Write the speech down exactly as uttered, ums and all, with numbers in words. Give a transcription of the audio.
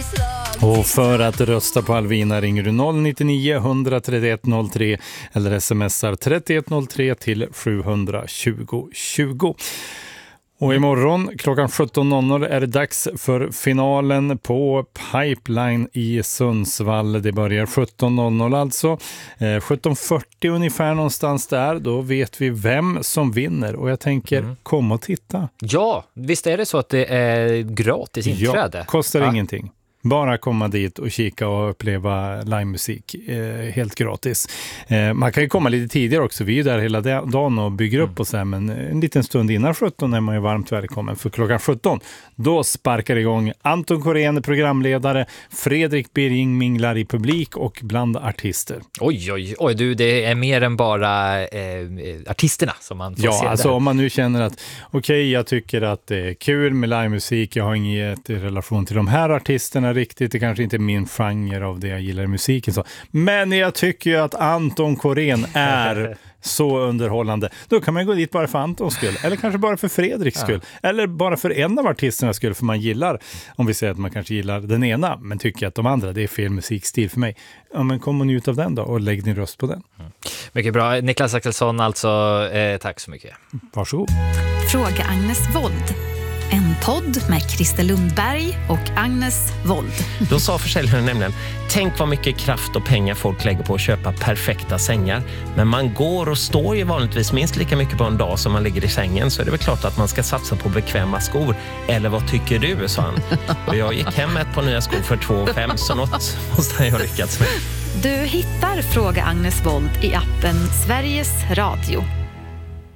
Och för att rösta på Alvina ringer du noll nio nio ett tre ett noll tre eller smsar tre ett noll tre till sju tjugo tjugo. Och imorgon klockan sjutton noll noll är det dags för finalen på Pipeline i Sundsvall. Det börjar sjutton noll noll alltså. Eh, sjutton fyrtio ungefär någonstans där. Då vet vi vem som vinner. Och jag tänker, mm. kom och titta. Ja, visst är det så att det är gratis inträde? Ja, kostar ja. ingenting. Bara komma dit och kika och uppleva livemusik eh, helt gratis. Eh, man kan ju komma lite tidigare också. Vi är ju där hela dagen och bygger upp och så här, men en liten stund innan sjutton är man ju varmt välkommen. För klockan sjutton, då sparkar det igång Anton Korén, programledare, Fredrik Birging minglar i publik och bland artister. Oj, oj, oj, du, det är mer än bara eh, artisterna som man får ja, se där. alltså om man nu känner att okej, okay, jag tycker att det är kul med livemusik, jag har inget i relation till de här artisterna riktigt, det kanske inte är min genre av det jag gillar i musiken så. Men jag tycker ju att Anton Korén är så underhållande. Då kan man gå dit bara för Antons skull, eller kanske bara för Fredriks skull, ja. Eller bara för en av artisternas skull, för man gillar, om vi säger att man kanske gillar den ena, men tycker att de andra, det är fel musikstil för mig. Ja, men kom och njut av den då och lägg din röst på den. Mm. Mycket bra. Niklas Axelsson alltså, eh, tack så mycket. Varsågod. Fråga Agnes Wold. En podd med Christer Lundberg och Agnes Wold. Då sa försäljaren nämligen, tänk vad mycket kraft och pengar folk lägger på att köpa perfekta sängar. Men man går och står ju vanligtvis minst lika mycket på en dag som man ligger i sängen, så är det väl klart att man ska satsa på bekväma skor. Eller vad tycker du, sa han. Och jag gick hem med ett par nya skor för två fem, så något måste jag lyckats med. Du hittar Fråga Agnes Wold i appen Sveriges Radio.